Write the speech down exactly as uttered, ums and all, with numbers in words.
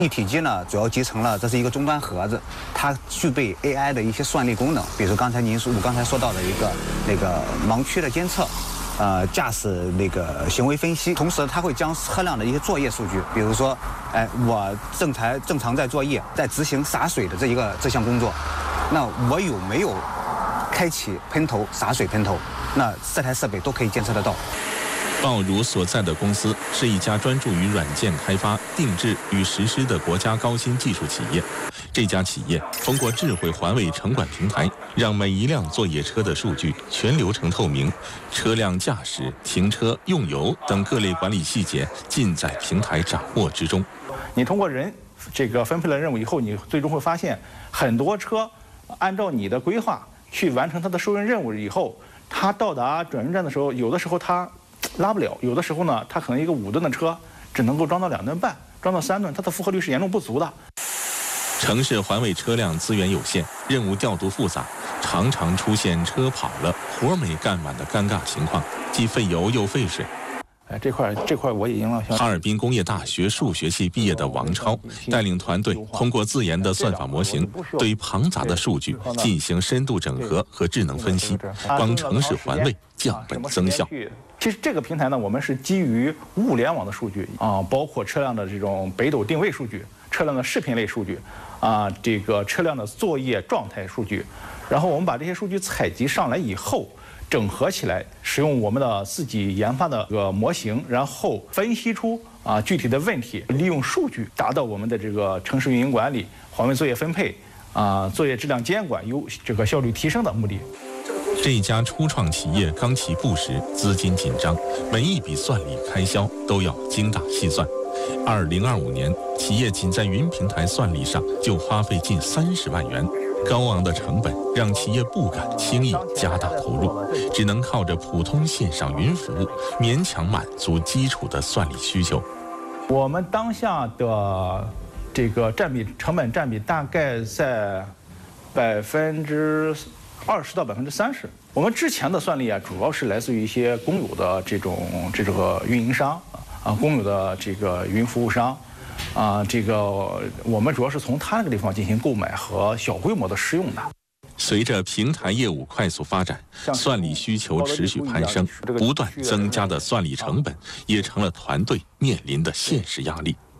一体机呢，主要集成了这是一个终端盒子，它具备 A I 的一些算力功能，比如刚才您说我刚才说到的一个那个盲区的监测，呃，驾驶那个行为分析，同时它会将车辆的一些作业数据，比如说，哎，我正常正常在作业，在执行洒水的这一个这项工作，那我有没有开启喷头洒水喷头？那这台设备都可以监测得到。 鲍如所在的公司是一家专注于软件开发、定制与实施的国家高新技术企业。这家企业通过智慧环卫城管平台，让每一辆作业车的数据全流程透明，车辆驾驶、停车、用油等各类管理细节尽在平台掌握之中。 你通过人这个分配了任务以后，你最终会发现，很多车按照你的规划去完成它的收运任务以后，它到达转运站的时候，有的时候它拉不了，有的时候呢，它可能一个五吨的车只能够装到两吨半，装到三吨，它的负荷率是严重不足的。 城市环卫车辆资源有限，任务调度复杂，常常出现车跑了活没干完的尴尬情况，既费油又费水。 哎，这块这块我已经了。 哈尔滨工业大学数学系毕业的王超带领团队，通过自研的算法模型，对庞杂的数据进行深度整合和智能分析，帮城市环卫降本增效。 其实这个平台呢，我们是基于物联网的数据啊，包括车辆的这种北斗定位数据、车辆的视频类数据啊，这个车辆的作业状态数据，然后我们把这些数据采集上来以后，整合起来，使用我们的自己研发的这个模型，然后分析出啊具体的问题，利用数据达到我们的这个城市运营管理、环卫作业分配啊、作业质量监管有这个效率提升的目的。 这家初创企业刚起步时资金紧张，每一笔算力开销都要精打细算。二零二五年，企业仅在云平台算力上就花费近三十万元。高昂的成本让企业不敢轻易加大投入，只能靠着普通线上云服务勉强满足基础的算力需求。 我们当下的这个占比成本占比大概在百分之二十到百分之三十。我们之前的算力啊，主要是来自于一些公有的这种这个运营商啊，公有的这个云服务商。啊，这个我们主要是从他那个地方进行购买和小规模的试用的。 随着平台业务快速发展，算力需求持续攀升，不断增加的算力成本也成了团队面临的现实压力。